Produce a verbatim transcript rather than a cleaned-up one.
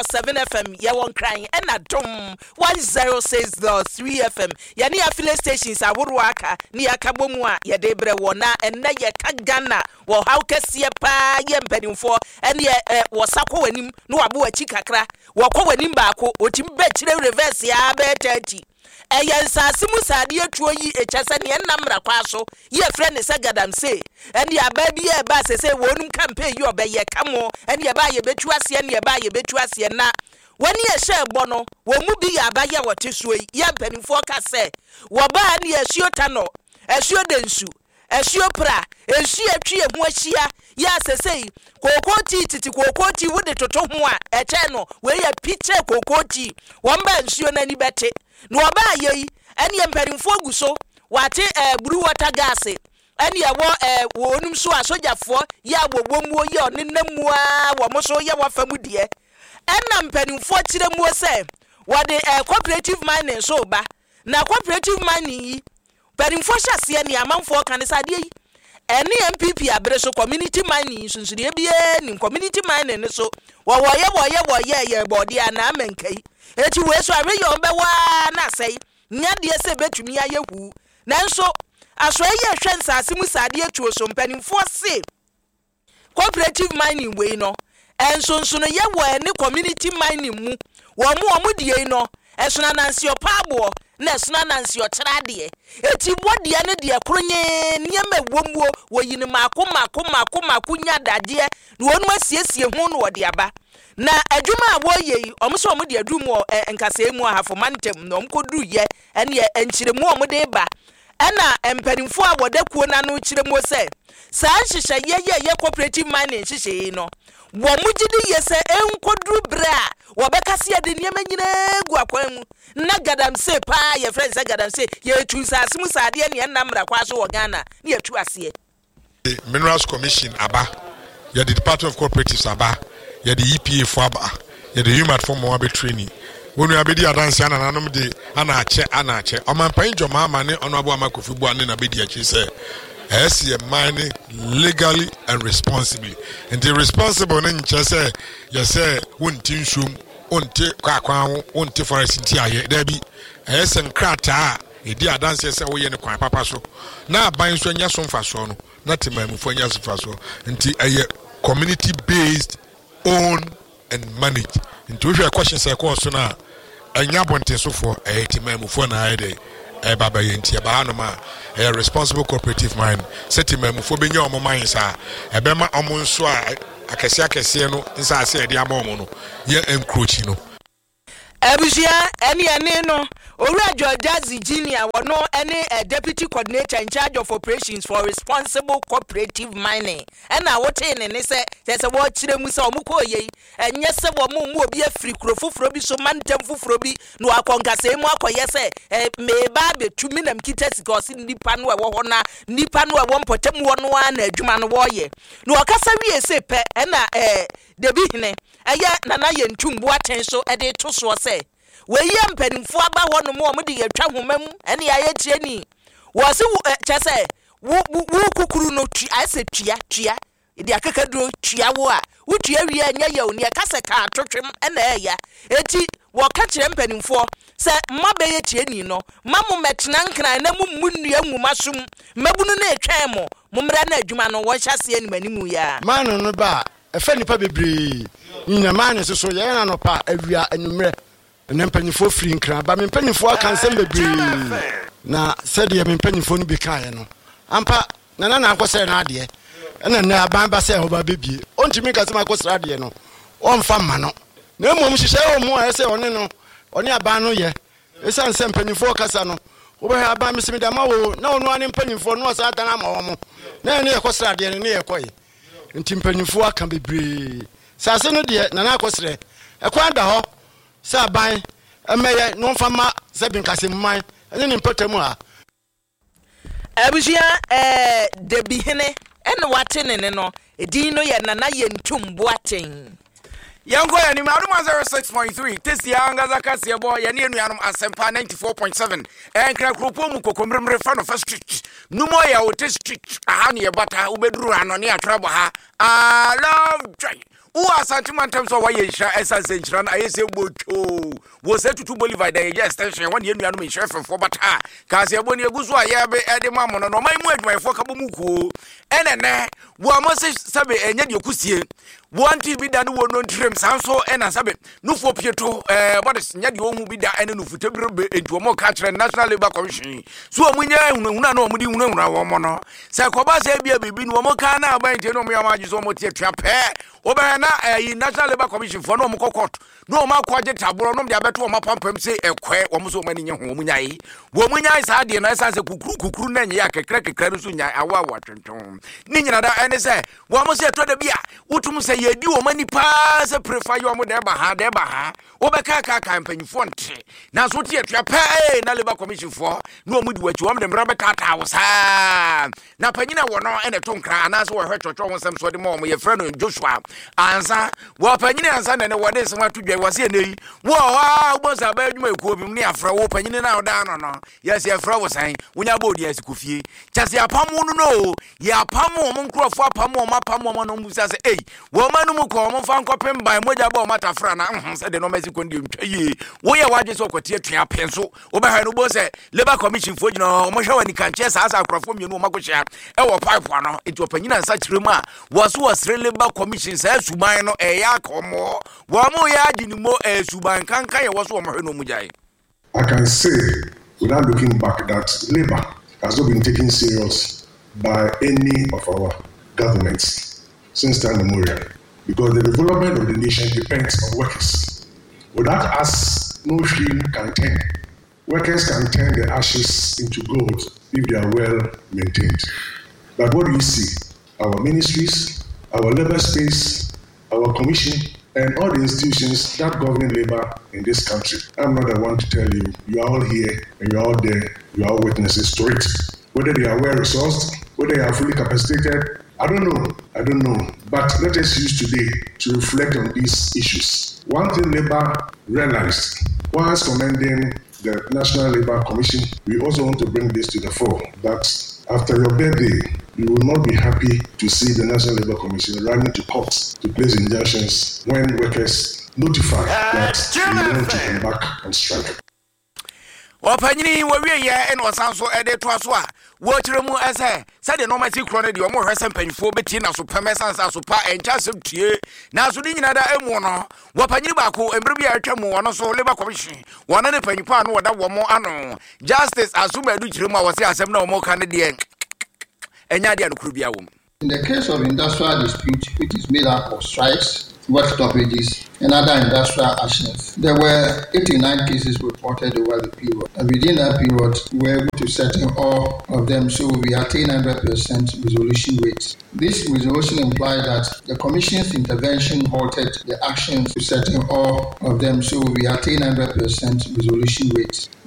dot seven F M ye won crying and a dom one oh six dot three F M ye ni affiliate stations awuru aka ni akabomu a ye de bre wona enne ye ka Ghana wo how kese pa ye mpanimfo ene ye wo sako wanim no wabo achi kakra wo kwa wanim baako otim be kire reverse ya be thirty eya nsase mu sade atuo yi echase ne namra kwa so ye frɛ ne se Gadanse ene ya ba bi e ba sese wonum campaign yi obeye kamo ene ya ba ye betu ase ene ya ba ye betu ase na wani ye hye bɔ no wo mu bi ya ba ye wote so yi ye mpanimfo ka se wo ba ne asuo tano asuo densu asuo pra esu atwi ehu ahia ya sesei kokoti titi kokoti wode toto ho a eche no we ya picture kokoti womba nsuo na ni bete no oba ayi ene mperimfo guso wate eh, blue water gas ene ye wo eh, wonum so asojafo ya bobomwo ye onenam a wo mo so ye wafamu de ena mperimfo kire mu se wode eh, cooperative mining so ba na cooperative mining yi mperimfo hyase ne amanfo kan sade yi ene M P P abreso community mining sunsurie bie ni community mining ne so wo wo ye wo ye wo ye ye body ana amenkai eti we so awe yo be wa na sei nya de se betumi ayehu nanso aso ye hwe nsase mu sade atuo so mpanimfo se cooperative mining we no enso nso no ye wo ene community mining mu wo mu wo mu die no enso na nansi opabo na suna nansi otrade eti bode ne de kronye niema womwo woyini mako mako mako mako nya dade no wonu asiesie hu no wode aba na adwuma aboye omso omde adum nkasa mu ahafo mantem no omkodu ye ene enchiremu omde ba ena empanimfo a wode kuo na no chiremu se saa hihye ye ye ye cooperative mining hihye no wo mugidi yese enkodu bra wo bekase ade niema nyina gu akwan na Gadanse pa ye friends Gadanse ye tu sase mu sade ne namra kwa so wo Ghana ne atu ase the Minerals Commission aba ye the Department of Cooperatives aba ye the E P A for aba ye the Human for mo abe training wonu abedi adanse ana nanom de ana ache ana ache omampan joma ama ne onoabo amakofi bu ane na bedi achi se as ye mining legally and responsibly and the responsible nen chese ye say wonti nsum onte kwakwan onte forest nti aye da bi esen krata edi adanse se wo ye ne kwan papa so na aban so nya so mfa so no na temamu fo nya so mfa so nti aye community based own and manage nti wo hwe question say ko so na anya bonte so for aye temamu fo na aye de e baba ye nti e ba no ma a responsible cooperative mine setimamu fo benya omo mine sa e be ma omo nso a akese akese no nsa ase e de abomo no ye encroach no Abusia eni eni no Owura George Junior wono eni a deputy coordinator in charge of operations for responsible cooperative mining ena wote ne ne se se wo kire mu se omuko ye enye se wo mu mu obi afiri krofoforo bi so mantem foforo bi no akonkase mu akoye se me ba betumi nam kitasi ko se nipa no e wo ho na nipa no e wo mpotem wo no na adwuma no wo ye no okasa wie se pe ena eh debi hene aya nana ye ntumbu aten so e de to so se we ye mpanimfo aba ho no mo mo de yatwa homam ene ya ye tie ni wo se chese wo wo kukuru no twi ase twa twa de akakaduro twa wo a wo twa wie anya ye oni akase ka atotwem ena eya eti wo ka kire mpanimfo se mmabe ye tie ni no mamu metena nkran na mu munua nwumasum mabunu na etwan mo mumra na adwuma no wo hyase ani manimu ya manu no ba efa nipa bebre nyina manu so so ye na no pa awia anumre na mpanifo free nkran ba mpanifo aka nsem bebre na said ye mpanifo no bi kae no ampa na na na akosere na ade na na aban ba se oba bebie ontimi ka se makosere ade no onfa ma no na mmom hihye o mu a se one no one aban no ye esa nsem mpanifo kasa no wo ba aban misimi da ma wo na onu ane mpanifo no asa atan ama wo mo na ne yakosere ade no ne yekoye nti mpanifo aka bebre sase no de na na akosere ekwan da ho sa ban emeye no fama se binkase mman ene ne mpatamu a abusia eh de bihene ene watene ne no edin no ye nana ye ntumbu aten yango ya ni maruma zero six point three tesi anga zakase bo ye ne enuanum asempa ninety-four point seven enkra kropo mu kokomremre fa no first street numo ya wote street aha ne ye bata ubeduru ano ne atrabo ha I love joy Who are Santimantam so why you share as a central? I say, Mocho was there to two Bolivar day, yes, station one year, me chef for Bata. Casia Bonia Guzwa, Yabe, Edemam, no, my word, my Fokamuku, and then, one must say, and yet you could see. One T V done one non trim Sanso and a sabit. No for Pietro, uh, what is Yadi won't be there and no football into a more country and National Labour Commission. So when you know, no, we know our mono. Sacoba Sabia be been one more cana by Genomia Magis or Motia Trap. Obana, a National Labour Commission for no more court. No more quadget tabor, no, they are better my pump say a quay almost so many young women. Woman is hard and as a cuckoo, cuckoo, and yak a crack a crazunya, our water tone. Nina and say, one must say to the beer, what say. Ye do many pass a prefer you mo deba ha deba ha obeka ka campaign font na so tie twa pay na Labour Commission for no mu di wachi wo dem rabe tata wo sa na panyina wo no ene to nkra na so wo hwetwotwo wo sam so de mo ye frɛ no Joshua ansa wo panyina ansa na ne wo de sema to dwa wo se nei wo ha wo sa ba adwuma ekuo bi ne afra wo panyina na wo da no no yes ye fra wo san wonya ba odi asikofie kyase apam no no ye apam wo mo nkrofo apam wo mapam wo no musa se ei wo manu mu ko mo fan kopem ban moja ba o matafra na hm se de no Mexico ndi ntwaye wo ye waje so kwatie twa penso wo ba ha no bo se Labour Commission fo gina mo hwa wani kanche sa asa akrofo mienu ma gohia e wo pipe ano enti opanyina nsa kiremu a wo so wo sre Labour Commission sa suban no e ya komo wo mo ya gini mo e suban kankan ye wo so mo hwe no mu jai. I can say without looking back that Labour has not been taken serious by any of our governments since time immemorial, because the development of the nation depends on workers. Without us, no tree can turn. Workers can turn the ashes into gold if they are well maintained. But what do you see? Our ministries, our labor space, our commission, and all the institutions that govern labor in this country. I'm not the one to tell you. You are all here and you are all there. You are all witnesses to it. Whether they are well resourced, whether they are fully capacitated, I don't know. I don't know. But let us use today to reflect on these issues. One thing Labour realized, whilst commending the National Labour Commission, we also want to bring this to the fore, that after your birthday, you will not be happy to see the National Labour Commission running to courts to place injunctions when workers notify that we want to come back and strike. Opanyini wo wie ye en osanso ede to aso a wo kiremu ese se de normal ti kro ne de omo hwese mpanyifo beti na so pemesan sa so pa encha sem tie na so ni nyina da emu no wo panyini ba ko embre bia atwa mu wono so Labour Commission wono ne panyifo anu woda wo mo ano Justice Asuma Edu kiremu a wo se asem na omo ka ne de enya de anokuru bia wo. In the case of industrial dispute, which is made up of strikes, work stoppages, and other industrial actions, there were eighty-nine cases reported over the period. And within that period, we were able to settle all of them, so we attained one hundred percent resolution rate. This resolution implied that the Commission's intervention halted the actions to settle all of them, so we attained one hundred percent resolution rate.